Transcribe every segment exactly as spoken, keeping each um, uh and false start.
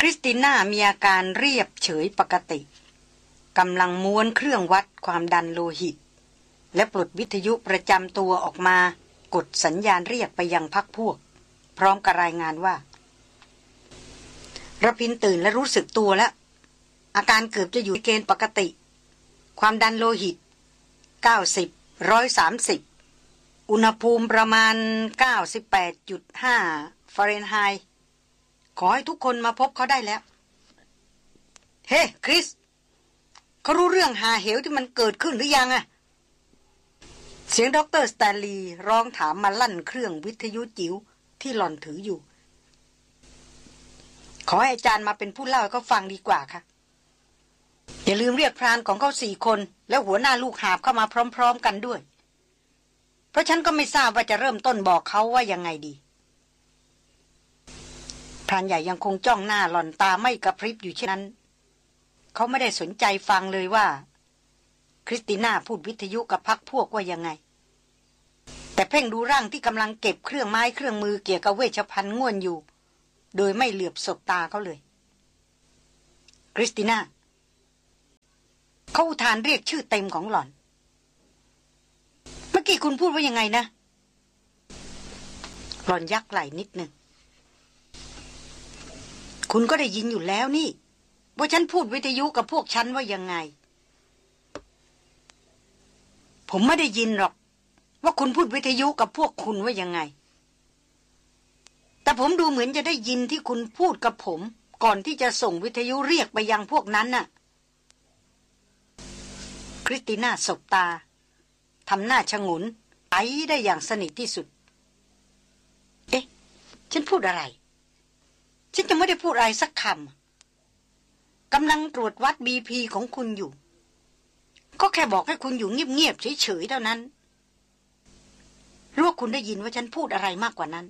คริสติน่ามีอาการเรียบเฉยปกติกำลังม้วนเครื่องวัดความดันโลหิตและปลดวิทยุประจำตัวออกมากดสัญญาณเรียกไปยังพรรคพวกพร้อมกับรายงานว่าระพินตื่นและรู้สึกตัวแล้วอาการเกือบจะอยู่ในเกณฑ์ปกติความดันโลหิตเก้าสิบ หนึ่งร้อยสามสิบอุณหภูมิประมาณ เก้าสิบแปดจุดห้า ฟาเรนไฮต์ขอให้ทุกคนมาพบเขาได้แล้วเฮ้ hey, คริสเขารู้เรื่องหาเหวที่มันเกิดขึ้นหรือยังอะเสียงดร.สแตนลีย์ร้องถามมาลั่นเครื่องวิทยุจิ๋วที่หล่อนถืออยู่ขอให้อาจารย์มาเป็นผู้เล่าให้เขาฟังดีกว่าค่ะอย่าลืมเรียกพรานของเขาสี่คนแล้วหัวหน้าลูกหาบเข้ามาพร้อมๆกันด้วยเพราะฉันก็ไม่ทราบว่าจะเริ่มต้นบอกเขาว่ายังไงดีพรานใหญ่ยังคงจ้องหน้าหล่อนตาไม่กระพริบอยู่เช่นนั้นเขาไม่ได้สนใจฟังเลยว่าคริสติน่าพูดวิทยุกับพรรคพวกว่ายังไงแต่เพ่งดูร่างที่กำลังเก็บเครื่องไม้เครื่องมือเกี่ยวกับเวชภัณฑ์ง่วนอยู่โดยไม่เหลือบสบตาเขาเลยคริสติน่าเขาอุทานเรียกชื่อเต็มของหล่อนเมื่อกี้คุณพูดว่ายังไงนะหล่อนยักไหล่นิดนึงคุณก็ได้ยินอยู่แล้วนี่ว่าฉันพูดวิทยุกับพวกฉันว่ายังไงผมไม่ได้ยินหรอกว่าคุณพูดวิทยุกับพวกคุณว่ายังไงแต่ผมดูเหมือนจะได้ยินที่คุณพูดกับผมก่อนที่จะส่งวิทยุเรียกไปยังพวกนั้นน่ะคริสติน่าสบตาทำหน้าชงนไอได้อย่างสนิทที่สุดเอ๊ะฉันพูดอะไรฉันจะไม่ได้พูดอะไรสักคำกำลังตรวจวัด บี พี ของคุณอยู่ก็แค่บอกให้คุณอยู่เงียบๆเฉยๆเท่านั้นรู้ว่าคุณได้ยินว่าฉันพูดอะไรมากกว่านั้น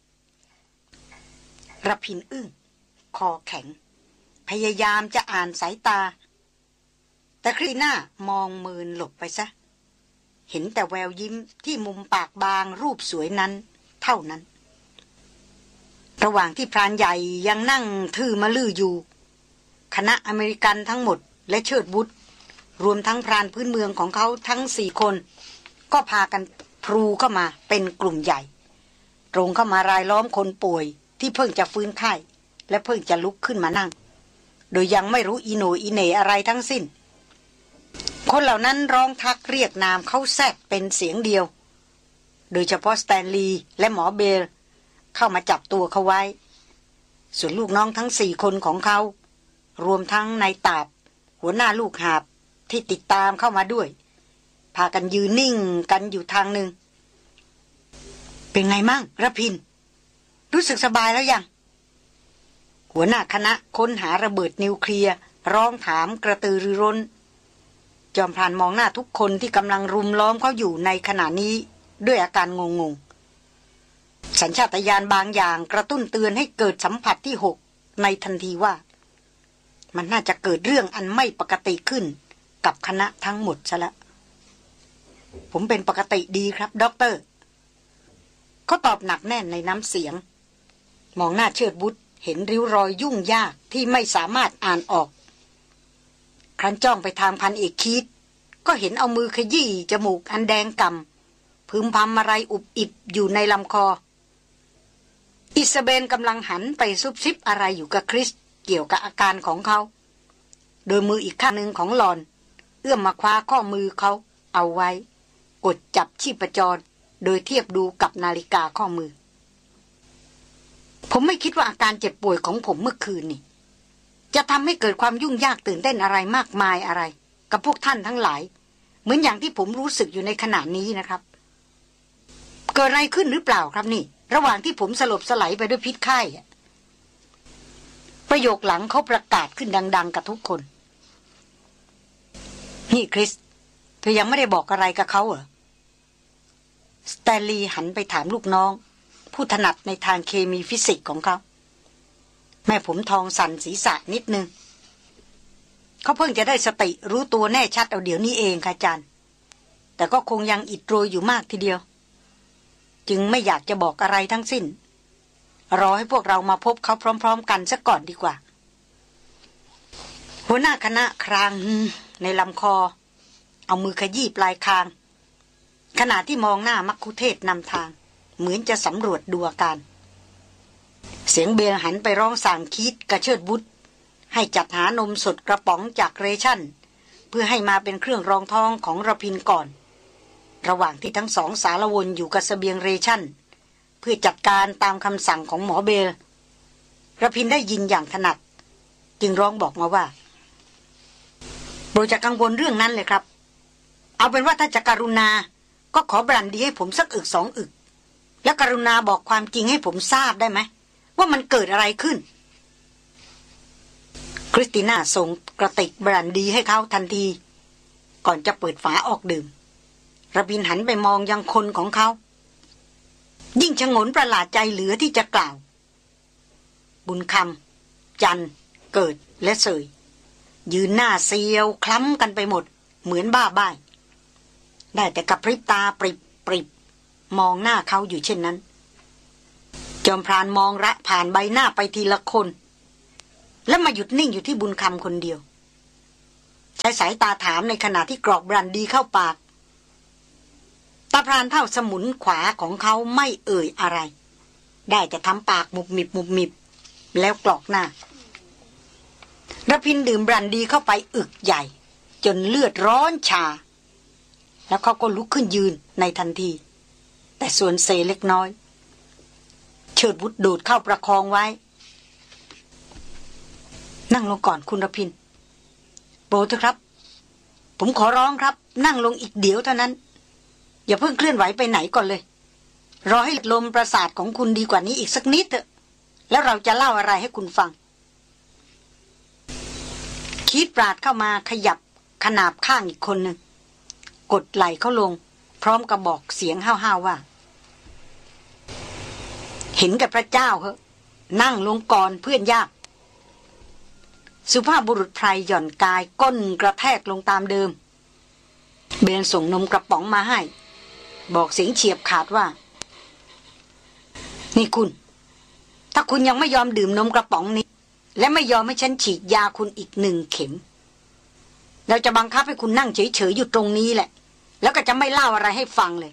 ระพินอึ้งคอแข็งพยายามจะอ่านสายตาแต่คริสติน่ามองเมินหลบไปซะเห็นแต่แววยิ้มที่มุมปากบางรูปสวยนั้นเท่านั้นระหว่างที่พรานใหญ่ยังนั่งทื่อมะลื่ออยู่คณะอเมริกันทั้งหมดและเชิดบุตรรวมทั้งพรานพื้นเมืองของเขาทั้งสี่คนก็พากันพลูเข้ามาเป็นกลุ่มใหญ่ตรงเข้ามารายล้อมคนป่วยที่เพิ่งจะฟื้นไข้และเพิ่งจะลุกขึ้นมานั่งโดยยังไม่รู้อีโหนอีเหน่อะไรทั้งสิ้นคนเหล่านั้นร้องทักเรียกนามเขาแซดเป็นเสียงเดียวโดยเฉพาะสแตนลีย์และหมอเบลเข้ามาจับตัวเขาไว้ส่วนลูกน้องทั้งสี่คนของเขารวมทั้งนายตาบหัวหน้าลูกหาบที่ติดตามเข้ามาด้วยพากันยืนนิ่งกันอยู่ทางหนึ่งเป็นไงมั่งระพินรู้สึกสบายแล้วยังหัวหน้าคณะค้นหาระเบิดนิวเคลียร์ร้องถามกระตือรือร้นจอมพรานมองหน้าทุกคนที่กำลังรุมล้อมเขาอยู่ในขณะนี้ด้วยอาการงงๆสัญชาตญาณบางอย่างกระตุ้นเตือนให้เกิดสัมผัสที่หกในทันทีว่ามันน่าจะเกิดเรื่องอันไม่ปกติขึ้นกับคณะทั้งหมดซะแล้วผมเป็นปกติดีครับด็อกเตอร์เขาตอบหนักแน่นในน้ำเสียงมองหน้าเชิดบุตรเห็นริ้วรอยยุ่งยากที่ไม่สามารถอ่านออกครั้นจ้องไปทางพันเอกคีดก็เห็นเอามือขยี้จมูกอันแดงก่ำพึมพำอะไรอุบอิบอยู่ในลำคออิซาเบลกำลังหันไปซุบซิบอะไรอยู่กับคริสเกี่ยวกับอาการของเขาโดยมืออีกข้างหนึ่งของหลอนเอื้อมมาคว้าข้อมือเขาเอาไว้กดจับชีพจรโดยเทียบดูกับนาฬิกาข้อมือผมไม่คิดว่าอาการเจ็บป่วยของผมเมื่อคืนนี่จะทำให้เกิดความยุ่งยากตื่นเต้นอะไรมากมายอะไรกับพวกท่านทั้งหลายเหมือนอย่างที่ผมรู้สึกอยู่ในขณะนี้นะครับเกิดอะไรขึ้นหรือเปล่าครับนี่ระหว่างที่ผมสลบสลายไปด้วยพิษไข้ประโยคหลังเขาประกาศขึ้นดังๆกับทุกคนนี่คริสเธอยังไม่ได้บอกอะไรกับเขาเหรอสแตนลีย์หันไปถามลูกน้องผู้ถนัดในทางเคมีฟิสิกส์ของเขาแม่ผมทองสั่นศีรษะนิดนึงเขาเพิ่งจะได้สติรู้ตัวแน่ชัดเอาเดี๋ยวนี้เองค่ะอาจารย์แต่ก็คงยังอิดโรยอยู่มากทีเดียวจึงไม่อยากจะบอกอะไรทั้งสิ้นรอให้พวกเรามาพบเขาพร้อมๆกันซะก่อนดีกว่าหัวหน้าคณะครางในลำคอเอามือขยี้ปลายคางขณะที่มองหน้ามัคคุเทศนำทางเหมือนจะสำรวจดูอาการเสียงเบลหันไปร้องสั่งคิดกระเชิดวุฒให้จัดหานมสดกระป๋องจากเรชั่นเพื่อให้มาเป็นเครื่องรองท้องของระพินก่อนระหว่างที่ทั้งสองสารวนอยู่กับเสบียงเรชั่นเพื่อจัดการตามคำสั่งของหมอเบลระพินได้ยินอย่างถนัดจึงร้องบอกมาว่าโปรดจะกังวลเรื่องนั้นเลยครับเอาเป็นว่าถ้าจะกรุณาก็ขอบรันดีให้ผมสักอึกสองอึกแล้วกรุณาบอกความจริงให้ผมทราบได้ไหมว่ามันเกิดอะไรขึ้นคริสติน่าส่งกระติกบรันดีให้เขาทันทีก่อนจะเปิดฝาออกดื่มระพินหันไปมองยังคนของเขายิ่งชงนประหลาดใจเหลือที่จะกล่าวบุญคำจันเกิดและเสยยืนหน้าเซียวคล้ำกันไปหมดเหมือนบ้าบ้าได้แต่กับพริบตาปริบปริบมองหน้าเขาอยู่เช่นนั้นจอมพรานมองระผ่านใบหน้าไปทีละคนแล้วมาหยุดนิ่งอยู่ที่บุญคำคนเดียวใช้สายตาถามในขณะที่กรอกบรันดีเข้าปากตาพรานเท่าสมุนขวาของเขาไม่เอ่ยอะไรได้แต่ทำปากมุบมิบมุบมิบแล้วกรอกหน้าระพินดื่มบรันดีเข้าไปอึกใหญ่จนเลือดร้อนชาแล้วเขาก็ลุกขึ้นยืนในทันทีแต่ส่วนเซเล็กน้อยเชิดวุฒโดดเข้าประคองไว้นั่งลงก่อนคุณระพินโปรดเถอะครับผมขอร้องครับนั่งลงอีกเดี๋ยวเท่านั้นอย่าเพิ่งเคลื่อนไหวไปไหนก่อนเลยรอให้ลมประสาทของคุณดีกว่านี้อีกสักนิดเถอะแล้วเราจะเล่าอะไรให้คุณฟังคิดปราดเข้ามาขยับขนาบข้างอีกคนหนึ่งกดไหล่เขาลงพร้อมกับบอกเสียงห้าวๆว่าเห็นกับพระเจ้าเหอะนั่งลงก่อนเพื่อนยากสุภาพบุรุษไพรหย่อนกายก้นกระแทกลงตามเดิมเบนส่งนมกระป๋องมาให้บอกเสียงเฉียบขาดว่านี่คุณถ้าคุณยังไม่ยอมดื่มนมกระป๋องนี้และไม่ยอมให้ฉันฉีดยาคุณอีกหนึ่งเข็มเราจะบังคับให้คุณนั่งเฉยๆอยู่ตรงนี้แหละแล้วก็จะไม่เล่าอะไรให้ฟังเลย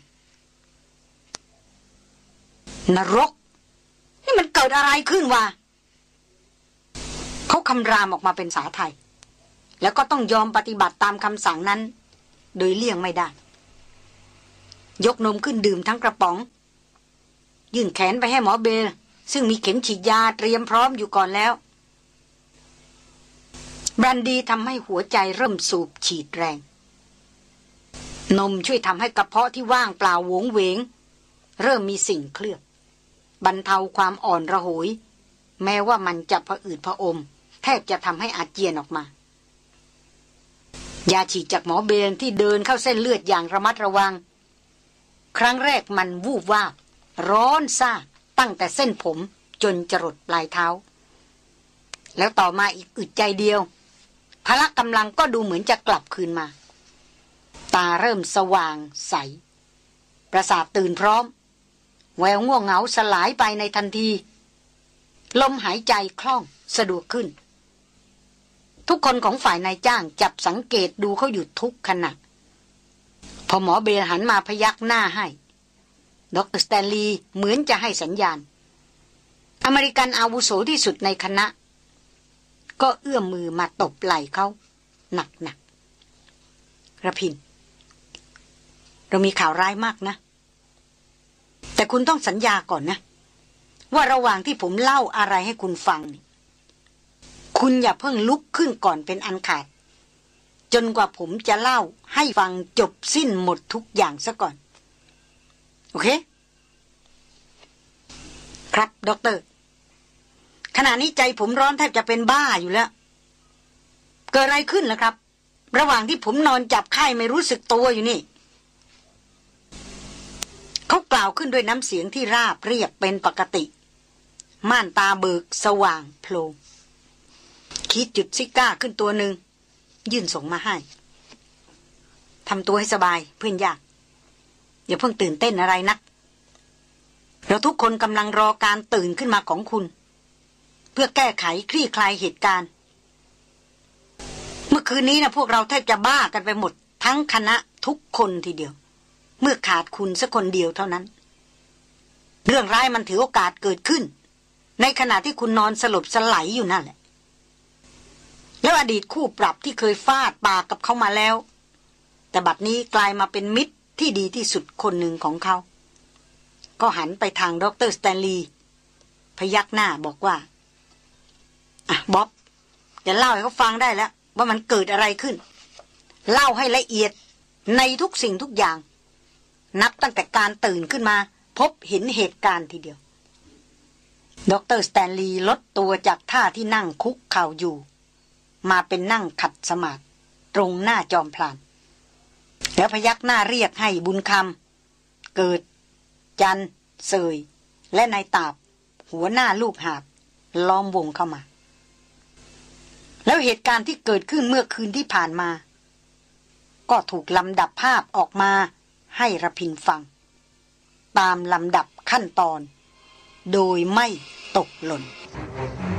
นรกนี่มันเกิดอะไรขึ้นวะเขาคำรามออกมาเป็นภาษาไทยแล้วก็ต้องยอมปฏิบัติตามคำสั่งนั้นโดยเลี่ยงไม่ได้ยกนมขึ้นดื่มทั้งกระป๋องยื่นแขนไปให้หมอเบลซึ่งมีเข็มฉีดยาเตรียมพร้อมอยู่ก่อนแล้วบรันดีทำให้หัวใจเริ่มสูบฉีดแรงนมช่วยทำให้กระเพาะที่ว่างเปล่าโหวงเหวงเริ่มมีสิ่งเคลือบบรรเทาความอ่อนระหยแม้ว่ามันจะผะอืดผะอมแทบจะทำให้อาเจียนออกมายาฉีดจากหมอเบลที่เดินเข้าเส้นเลือดอย่างระมัดระวังครั้งแรกมันวูบวาบร้อนซ่าตั้งแต่เส้นผมจนจรดปลายเท้าแล้วต่อมาอีกอึดใจเดียวพละกำลังก็ดูเหมือนจะกลับคืนมาตาเริ่มสว่างใสประสาทตื่นพร้อมแววง่วงเหงาสลายไปในทันทีลมหายใจคล่องสะดวกขึ้นทุกคนของฝ่ายนายจ้างจับสังเกตดูเขาอยู่ทุกขณะพอหมอเบลหันมาพยักหน้าให้ดร.สแตนลีย์เหมือนจะให้สัญญาณอเมริกันอาวุโสที่สุดในคณะก็เอื้อมมือมาตบไหล่เขาหนักๆระพินเรามีข่าวร้ายมากนะแต่คุณต้องสัญญาก่อนนะว่าระหว่างที่ผมเล่าอะไรให้คุณฟังคุณอย่าเพิ่งลุกขึ้นก่อนเป็นอันขาดจนกว่าผมจะเล่าให้ฟังจบสิ้นหมดทุกอย่างซะก่อนโอเคครับด็อกเตอร์ขณะนี้ใจผมร้อนแทบจะเป็นบ้าอยู่แล้วเกิดอะไรขึ้นล่ะครับระหว่างที่ผมนอนจับไข้ไม่รู้สึกตัวอยู่นี่เขากล่าวขึ้นด้วยน้ำเสียงที่ราบเรียบเป็นปกติม่านตาเบิกสว่างโพลงคิดจุดซิก้าขึ้นตัวหนึ่งยื่นส่งมาให้ทำตัวให้สบายเพื่อนยากอย่าเพิ่งตื่นเต้นอะไรนักเราทุกคนกำลังรอการตื่นขึ้นมาของคุณเพื่อแก้ไขคลี่คลายเหตุการณ์คืนนี้นะพวกเราแทบจะบ้ากันไปหมดทั้งคณะทุกคนทีเดียวเมื่อขาดคุณสักคนเดียวเท่านั้นเรื่องร้ายมันถือโอกาสเกิดขึ้นในขณะที่คุณนอนสลบสลายอยู่นั่นแหละแล้วอดีตคู่ปรับที่เคยฟาดปากกับเขามาแล้วแต่บัดนี้กลายมาเป็นมิตรที่ดีที่สุดคนหนึ่งของเขาก็หันไปทางดร.สแตนลีย์พยักหน้าบอกว่าอ่ะบ๊อบจะเล่าให้เขาฟังได้แล้วว่ามันเกิดอะไรขึ้นเล่าให้ละเอียดในทุกสิ่งทุกอย่างนับตั้งแต่การตื่นขึ้นมาพบเห็นเหตุการณ์ทีเดียวดร.สแตนลีย์ลดตัวจากท่าที่นั่งคุกเข่าอยู่มาเป็นนั่งขัดสมาธิตรงหน้าจอมพลานแล้วพยักหน้าเรียกให้บุญคำเกิดจันเสยและนายตาบหัวหน้าลูกหาบล้อมวงเข้ามาแล้วเหตุการณ์ที่เกิดขึ้นเมื่อคืนที่ผ่านมาก็ถูกลำดับภาพออกมาให้ระพินฟังตามลำดับขั้นตอนโดยไม่ตกหล่น